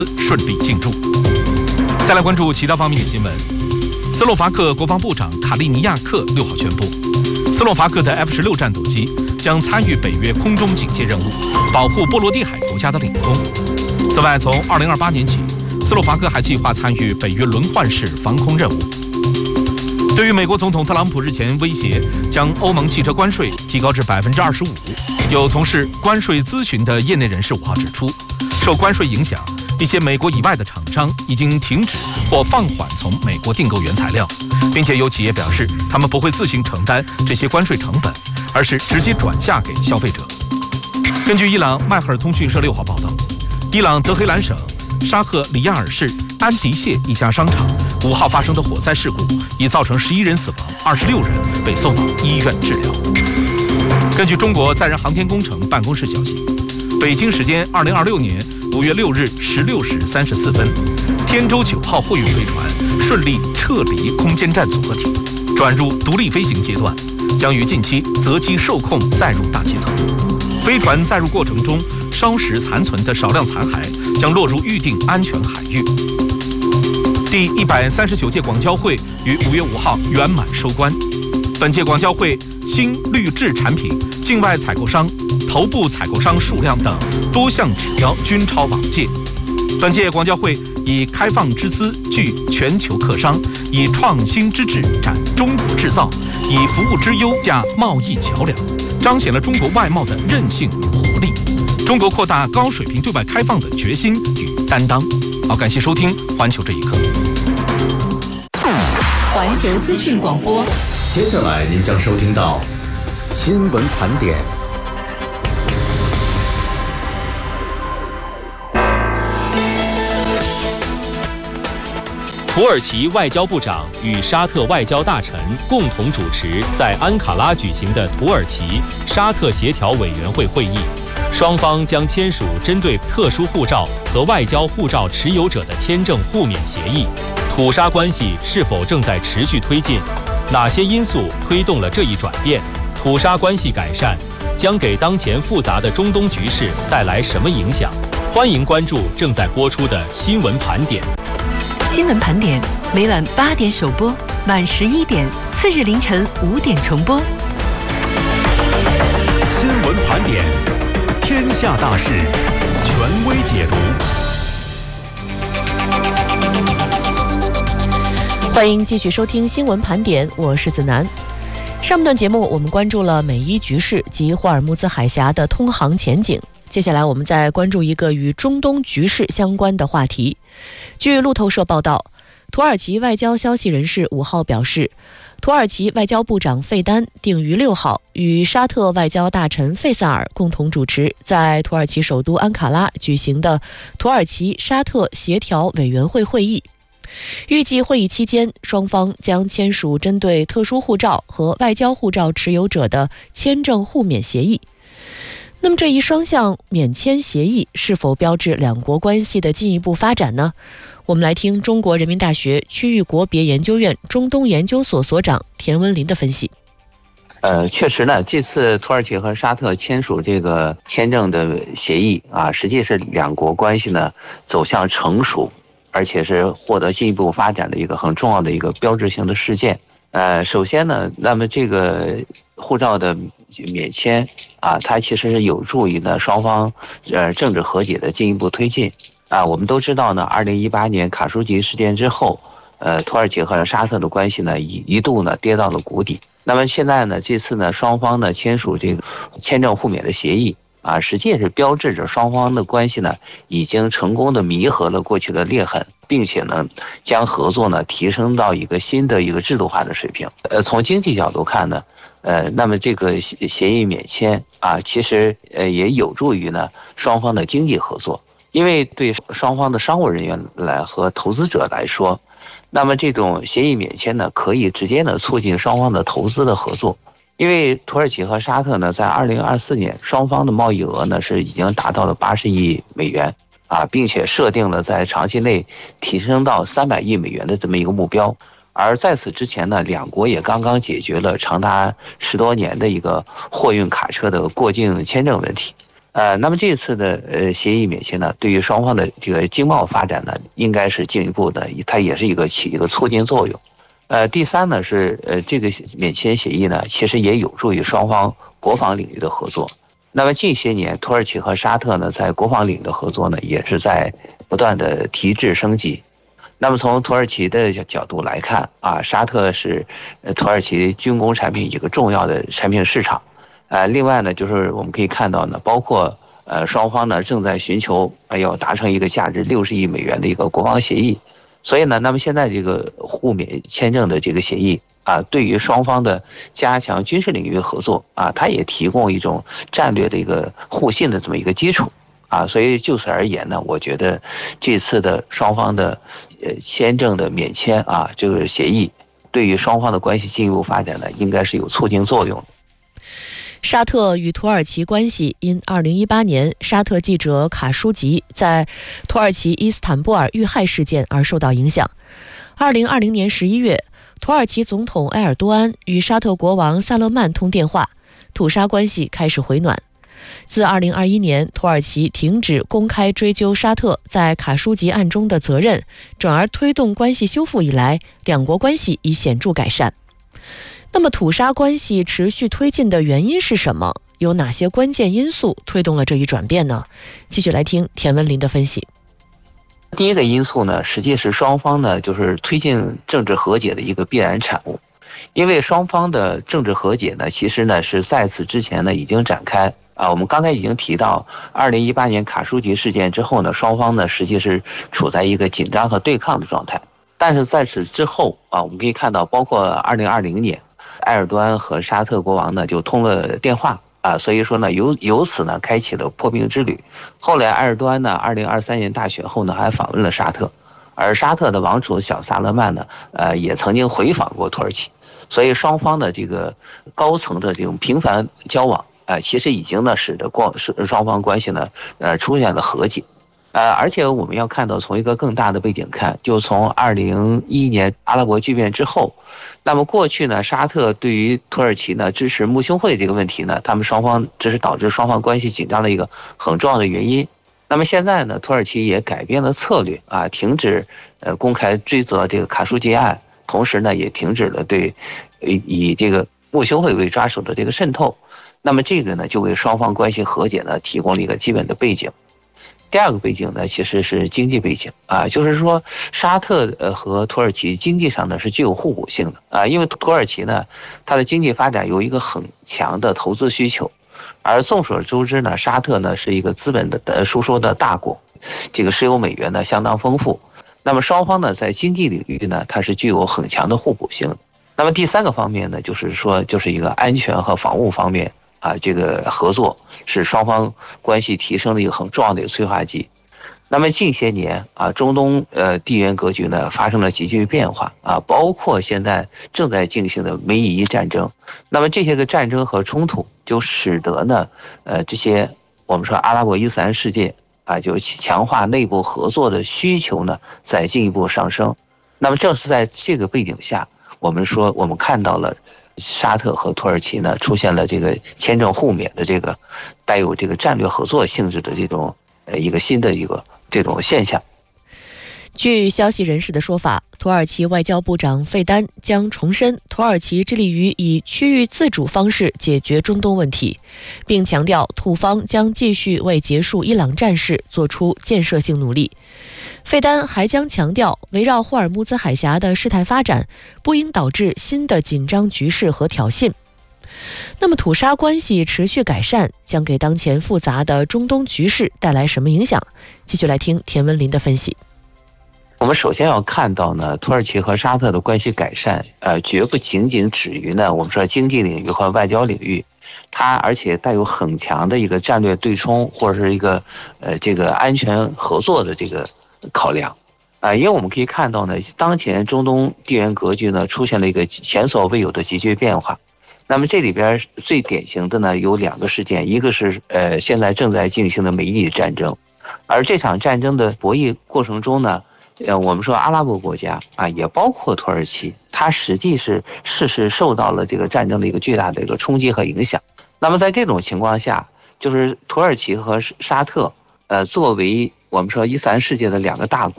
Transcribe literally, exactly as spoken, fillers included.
顺利进驻。再来关注其他方面的新闻。斯洛伐克国防部长卡利尼亚克六号宣布，斯洛伐克的 F 十六战斗机将参与北约空中警戒任务，保护波罗的海国家的领空。此外，从二零二八年起，斯洛伐克还计划参与北约轮换式防空任务。对于美国总统特朗普日前威胁将欧盟汽车关税提高至百分之二十五，有从事关税咨询的业内人士五号指出，受关税影响，一些美国以外的厂商已经停止或放缓从美国订购原材料，并且有企业表示，他们不会自行承担这些关税成本，而是直接转嫁给消费者。根据伊朗迈赫尔通讯社六号报道，伊朗德黑兰省沙赫里亚尔市安迪谢一家商场五号发生的火灾事故，已造成十一人死亡，二十六人被送往医院治疗。根据中国载人航天工程办公室消息，北京时间二零二六年五月六日十六时三十四分，天舟九号货运飞船顺利撤离空间站组合体，转入独立飞行阶段，将于近期择机受控载入大气层。飞船载入过程中烧蚀残存的少量残骸将落入预定安全海域。第一百三十九届广交会于五月五号圆满收官。本届广交会新绿质产品境外采购商、头部采购商数量等多项指标均超往届。本届广交会以开放之姿聚全球客商，以创新之智展中国制造，以服务之优架贸易桥梁，彰显了中国外贸的韧性与活力，中国扩大高水平对外开放的决心与担当。好，感谢收听《环球这一刻》。 环球资讯广播， 接下来您将收听到新闻盘点。 土耳其外交部长与沙特外交大臣共同主持在安卡拉举行的土耳其沙特协调委员会会议，双方将签署针对特殊护照和外交护照持有者的签证互免协议。土沙关系是否正在持续推进？哪些因素推动了这一转变？土沙关系改善将给当前复杂的中东局势带来什么影响？欢迎关注正在播出的新闻盘点。 新闻盘点每晚八点首播，晚十一点，次日凌晨五点重播。 新闻盘点，天下大事，权威解读。 欢迎继续收听新闻盘点，我是子楠。上半段节目我们关注了美伊局势及霍尔木兹海峡的通航前景，接下来我们再关注一个与中东局势相关的话题。据路透社报道，土耳其外交消息人士五号表示，土耳其外交部长费丹定于六号与沙特外交大臣费萨尔共同主持在土耳其首都安卡拉举行的土耳其沙特协调委员会会议。预计会议期间，双方将签署针对特殊护照和外交护照持有者的签证互免协议。那么这一双向免签协议是否标志两国关系的进一步发展呢？我们来听中国人民大学区域国别研究院中东研究所所长田文林的分析。 呃，确实呢，这次土耳其和沙特签署这个签证的协议啊，实际是两国关系呢走向成熟，而且是获得进一步发展的一个很重要的一个标志性的事件。呃，首先呢，那么这个护照的免签啊，它其实是有助于呢双方呃政治和解的进一步推进啊。我们都知道呢，二零一八年卡舒吉事件之后，呃，土耳其和沙特的关系呢一一度呢跌到了谷底。那么现在呢，这次呢双方呢签署这个签证互免的协议啊，实际是标志着双方的关系呢已经成功的弥合了过去的裂痕，并且呢将合作呢提升到一个新的一个制度化的水平。呃，从经济角度看呢，呃，那么这个协议免签啊，其实呃也有助于呢双方的经济合作，因为对双方的商务人员来和投资者来说，那么这种协议免签呢可以直接呢促进双方的投资的合作。因为土耳其和沙特呢，在二零二四年双方的贸易额呢是已经达到了八十亿美元啊，并且设定了在长期内提升到三百亿美元的这么一个目标。而在此之前呢，两国也刚刚解决了长达十多年的一个货运卡车的过境签证问题。 呃，那么这次的呃协议免签呢，对于双方的这个经贸发展呢，应该是进一步的，它也是一个起一个促进作用。呃，第三呢是呃这个免签协议呢，其实也有助于双方国防领域的合作。那么近些年，土耳其和沙特呢，在国防领域的合作呢，也是在不断的提质升级。那么从土耳其的角度来看啊，沙特是呃土耳其军工产品一个重要的产品市场。呃，另外呢，就是我们可以看到呢，包括呃双方呢正在寻求呃要达成一个价值六十亿美元的一个国防协议。所以呢，那么现在这个互免签证的这个协议啊，对于双方的加强军事领域合作啊，它也提供一种战略的一个互信的这么一个基础啊。所以就此而言呢，我觉得这次的双方的呃签证的免签啊，这个协议对于双方的关系进一步发展呢，应该是有促进作用的。 沙特与土耳其关系因二零一八年沙特记者卡舒吉在土耳其伊斯坦布尔遇害事件而受到影响。二零二零年十一月，土耳其总统埃尔多安与沙特国王萨勒曼通电话，土沙关系开始回暖。自二零二一年土耳其停止公开追究沙特在卡舒吉案中的责任，转而推动关系修复以来，两国关系已显著改善。那么土沙关系持续推进的原因是什么？有哪些关键因素推动了这一转变呢？继续来听田文林的分析。 第一个因素呢，实际是双方呢就是推进政治和解的一个必然产物。因为双方的政治和解呢，其实呢是在此之前呢已经展开啊。我们刚才已经提到，二零一八年卡舒吉事件之后呢，双方呢实际是处在一个紧张和对抗的状态。但是在此之后啊，我们可以看到，包括二零二零年。埃尔多安和沙特国王呢就通了电话啊，所以说呢由由此呢开启了破冰之旅。后来埃尔多安呢二零二三年大选后呢还访问了沙特，而沙特的王储小萨勒曼呢呃也曾经回访过土耳其，所以双方的这个高层的这种频繁交往啊、呃，其实已经呢使得光是双方关系呢呃出现了和解。呃，而且我们要看到，从一个更大的背景看，就从二零一一年阿拉伯巨变之后，那么过去呢，沙特对于土耳其呢支持穆兄会这个问题呢，他们双方这是导致双方关系紧张的一个很重要的原因。那么现在呢，土耳其也改变了策略啊，停止呃公开追责这个卡舒吉案，同时呢也停止了对以这个穆兄会为抓手的这个渗透。那么这个呢，就为双方关系和解呢提供了一个基本的背景。第二个背景呢，其实是经济背景啊，就是说沙特呃和土耳其经济上呢是具有互补性的啊，因为土耳其呢它的经济发展有一个很强的投资需求，而众所周知呢，沙特呢是一个资本的输出的大国，这个石油美元呢相当丰富，那么双方呢在经济领域呢它是具有很强的互补性的。那么第三个方面呢，就是说就是一个安全和防务方面。啊，这个合作是双方关系提升的一个很重要的一个催化剂。那么近些年啊，中东呃地缘格局呢发生了急剧变化啊，包括现在正在进行的美以伊战争。那么这些个战争和冲突就使得呢呃这些我们说阿拉伯伊斯兰世界啊，就强化内部合作的需求呢在进一步上升。那么正是在这个背景下，我们说我们看到了。沙特和土耳其呢出现了这个签证互免的这个带有这个战略合作性质的这种呃一个新的一个这种现象。 据消息人士的说法，土耳其外交部长费丹将重申土耳其致力于以区域自主方式解决中东问题，并强调土方将继续为结束伊朗战事做出建设性努力。费丹还将强调，围绕霍尔木兹海峡的事态发展不应导致新的紧张局势和挑衅。那么土沙关系持续改善将给当前复杂的中东局势带来什么影响？继续来听田文林的分析。 我们首先要看到呢，土耳其和沙特的关系改善，呃，绝不仅仅止于呢我们说经济领域和外交领域，它而且带有很强的一个战略对冲或者是一个呃这个安全合作的这个考量，啊、呃，因为我们可以看到呢，当前中东地缘格局呢出现了一个前所未有的急剧变化。那么这里边最典型的呢有两个事件，一个是呃现在正在进行的美以战争，而这场战争的博弈过程中呢。呃，我们说阿拉伯国家啊，也包括土耳其，它实际是是是受到了这个战争的一个巨大的一个冲击和影响。那么在这种情况下， 就是土耳其和沙特，呃，作为我们说伊斯兰世界的两个大国。